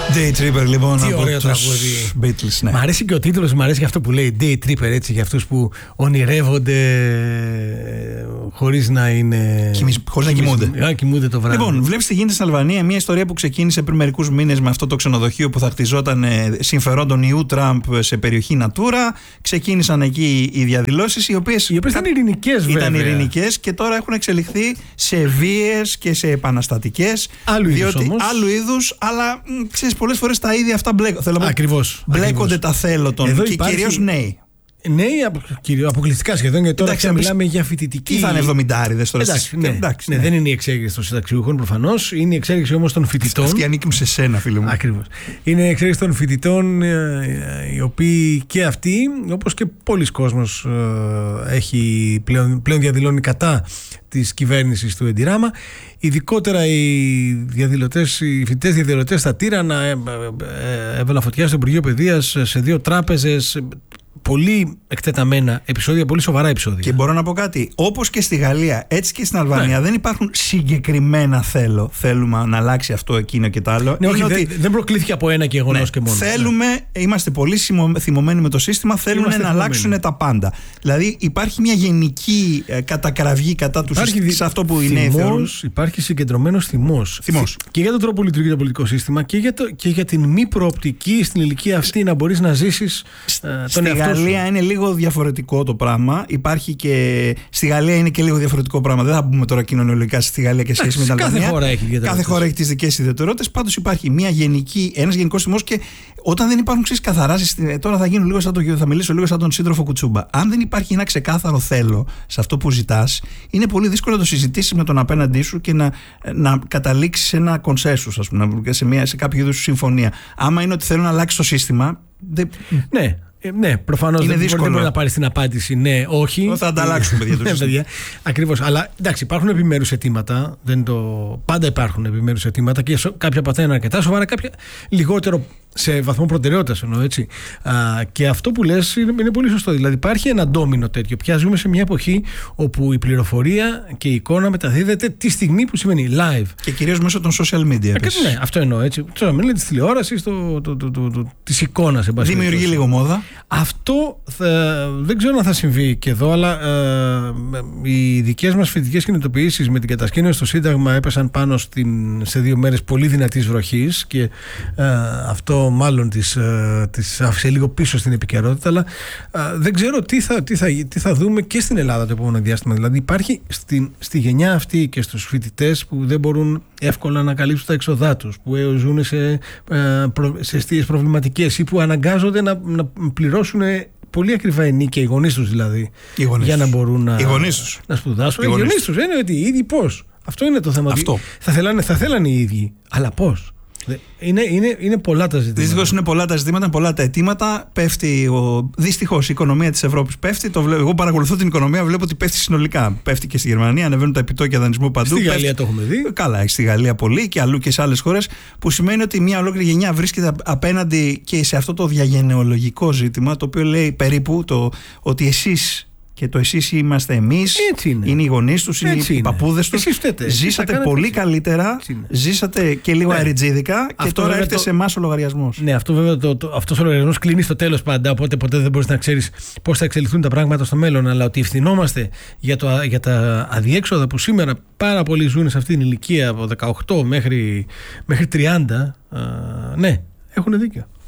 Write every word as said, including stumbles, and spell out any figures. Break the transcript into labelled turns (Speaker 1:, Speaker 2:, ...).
Speaker 1: Day Tripper, λοιπόν.
Speaker 2: Τι
Speaker 1: από
Speaker 2: ωραίο
Speaker 1: τους
Speaker 2: τραγούδι.
Speaker 1: Beatles, ναι.
Speaker 2: Μ' αρέσει και ο τίτλος, μ' αρέσει και αυτό που λέει Day Tripper, έτσι, για αυτούς που ονειρεύονται χωρίς να είναι.
Speaker 1: Χωρίς να κοιμούνται.
Speaker 2: Α, κοιμούνται το βράδυ.
Speaker 1: Λοιπόν, βλέπεις τι γίνεται στην Αλβανία. Μια ιστορία που ξεκίνησε πριν μερικούς μήνες με αυτό το ξενοδοχείο που θα χτιζόταν συμφερόντων ιού Τραμπ σε περιοχή Natura. Ξεκίνησαν εκεί οι διαδηλώσεις, οι οποίες
Speaker 2: οι οποίες ήταν ειρηνικές, βέβαια.
Speaker 1: Ήταν ειρηνικές και τώρα έχουν εξελιχθεί σε βίες και σε επαναστατικές.
Speaker 2: Άλλου είδους όμως.
Speaker 1: Άλλου είδους, αλλά ξέρεις, πολλές φορές τα ίδια αυτά μπλέκονται.
Speaker 2: Ακριβώς.
Speaker 1: Μπλέκονται
Speaker 2: ακριβώς.
Speaker 1: τα θέλω των και υπάρχει... κυρίως νέοι.
Speaker 2: Νέοι, αποκλειστικά σχεδόν, γιατί τώρα
Speaker 1: εντάξει,
Speaker 2: μιλάμε για φοιτητική.
Speaker 1: Τι θα είναι εβδομηντάριδες τώρα.
Speaker 2: Εντάξει, ναι,
Speaker 1: εντάξει,
Speaker 2: ναι,
Speaker 1: ναι.
Speaker 2: δεν είναι η εξέλιξη των συνταξιούχων προφανώς, είναι η εξέλιξη όμως των φοιτητών.
Speaker 1: Αυτοί ανήκουν σε σένα, φίλε μου.
Speaker 2: Ακριβώς. Είναι η εξέλιξη των φοιτητών, οι οποίοι και αυτοί, όπως και πολλοί κόσμος, έχει πλέον, πλέον διαδηλώνει κατά της κυβέρνησης του Εντιράμα. Ειδικότερα οι διαδηλωτές, οι φοιτητές διαδηλωτές στα Τύρανα έβαλαν φωτιά στο Υπουργείο Παιδείας, σε δύο τράπεζες. Πολύ εκτεταμένα επεισόδια, πολύ σοβαρά επεισόδια.
Speaker 1: Και μπορώ να πω κάτι. Όπως και στη Γαλλία, έτσι και στην Αλβανία, ναι, δεν υπάρχουν συγκεκριμένα θέλω. Θέλουμε να αλλάξει αυτό, εκείνο και το άλλο.
Speaker 2: Ναι, όχι,
Speaker 1: ότι...
Speaker 2: δεν, δεν προκλήθηκε από ένα γεγονός, ναι, και μόνο.
Speaker 1: Θέλουμε, ναι, είμαστε πολύ θυμωμένοι με το σύστημα, θέλουν να θυμωμένοι. αλλάξουν τα πάντα. Δηλαδή υπάρχει μια γενική ε, κατακραυγή κατά του συστήματος, σε αυτό που είναι
Speaker 2: θυμός, υπάρχει συγκεντρωμένος θυμός.
Speaker 1: θυμός.
Speaker 2: Και για τον τρόπο που λειτουργεί το πολιτικό σύστημα και για, το, και για την μη προοπτική στην ηλικία αυτή να μπορείς να ζήσεις ε, τον εαυτό.
Speaker 1: Στη Γαλλία είναι λίγο διαφορετικό το πράγμα. Υπάρχει και. Στη Γαλλία είναι και λίγο διαφορετικό πράγμα. Δεν θα πούμε τώρα κοινωνιολογικά στη Γαλλία και σχέση με την Αλβανία.
Speaker 2: Κάθε χώρα έχει,
Speaker 1: κάθε χώρα έχει τις δικές της ιδιαιτερότητες. Πάντως υπάρχει μια γενική, ένας γενικός θυμός και όταν δεν υπάρχουν ξέρεις καθαρά. Τώρα θα, γίνω λίγο σαν το, θα μιλήσω λίγο σαν τον σύντροφο Κουτσούμπα. Αν δεν υπάρχει ένα ξεκάθαρο θέλω σε αυτό που ζητάς, είναι πολύ δύσκολο να το συζητήσεις με τον απέναντί σου και να, να καταλήξεις σε ένα κονσέσους, ας πούμε, σε, μια, σε κάποιο είδους συμφωνία. Άμα είναι ότι θέλω να αλλάξει το σύστημα. Δεν...
Speaker 2: Ναι. Ε, ναι, προφανώς δεν, δεν μπορεί να πάρει την απάντηση ναι, όχι.
Speaker 1: Θα ανταλλάξουμε, παιδιά.
Speaker 2: Ναι, παιδιά. Ακριβώς. Αλλά εντάξει, υπάρχουν επιμέρους αιτήματα. Δεν το... Πάντα υπάρχουν επιμέρους αιτήματα και κάποια από αυτά είναι αρκετά σοβαρά, κάποια λιγότερο σε βαθμό προτεραιότητας εννοώ, έτσι. Α, και αυτό που λες είναι, είναι πολύ σωστό. Δηλαδή υπάρχει ένα ντόμινο τέτοιο. Πια ζούμε σε μια εποχή όπου η πληροφορία και η εικόνα μεταδίδεται τη στιγμή που σημαίνει live. Και
Speaker 1: κυρίως μέσω των social media.
Speaker 2: Α, ναι, αυτό εννοώ, έτσι. Τώρα μιλάμε της τηλεόρασης, της εικόνας.
Speaker 1: Δημιουργεί λίγο μόδα.
Speaker 2: Αυτό θα, δεν ξέρω αν θα συμβεί και εδώ, αλλά ε, οι δικές μας φοιτητικές κινητοποιήσεις με την κατασκήνωση στο Σύνταγμα έπεσαν πάνω στην, σε δύο μέρες πολύ δυνατής βροχής και ε, αυτό μάλλον τις, ε, τις άφησε λίγο πίσω στην επικαιρότητα, αλλά ε, δεν ξέρω τι θα, τι, θα, τι θα δούμε και στην Ελλάδα το επόμενο διάστημα. Δηλαδή υπάρχει στην, στη γενιά αυτή και στους φοιτητές που δεν μπορούν εύκολα να καλύψουν τα έξοδά τους, που ζουν σε, ε, προ, σε αιστείες προβληματικές ή που αναγκάζονται να, να πληρώσουν πολύ ακριβά ενίκια, οι γονείς τους δηλαδή, για να μπορούν να, να σπουδάσουν. Οι γονείς τους είναι ότι οι ίδιοι πώς. Αυτό είναι το θέμα.
Speaker 1: Αυτό.
Speaker 2: Θα θέλανε, θα θέλανε οι ίδιοι, αλλά πώς. Είναι, είναι, είναι πολλά τα ζητήματα.
Speaker 1: Δυστυχώς είναι πολλά τα ζητήματα, πολλά τα αιτήματα. Πέφτει ο... Δυστυχώς η οικονομία της Ευρώπης πέφτει. Το βλέπω. Εγώ παρακολουθώ την οικονομία, βλέπω ότι πέφτει συνολικά. Πέφτει και στη Γερμανία, ανεβαίνουν τα επιτόκια δανεισμού παντού.
Speaker 2: Στη Γαλλία το έχουμε δει.
Speaker 1: Καλά, στη Γαλλία πολύ και αλλού και σε άλλες χώρες. Που σημαίνει ότι μια ολόκληρη γενιά βρίσκεται απέναντι και σε αυτό το διαγενεολογικό ζήτημα, το οποίο λέει περίπου το ότι εσείς. Και το εσείς είμαστε εμείς, είναι. είναι οι γονείς τους, είναι οι παππούδες τους. Ζήσατε πολύ εσείς. καλύτερα, ζήσατε και λίγο ναι. αεριτζίδικα και αυτό τώρα έρχεται το... σε εμάς ο λογαριασμός.
Speaker 2: Ναι, αυτό βέβαια το, το, αυτός ο λογαριασμός κλείνει στο τέλος πάντα, οπότε ποτέ δεν μπορείς να ξέρεις πώς θα εξελιχθούν τα πράγματα στο μέλλον. Αλλά ότι ευθυνόμαστε για, το, για τα αδιέξοδα που σήμερα πάρα πολλοί ζουν σε αυτή την ηλικία από δεκαοκτώ μέχρι, μέχρι τριάντα, α, ναι, έχουν δίκιο.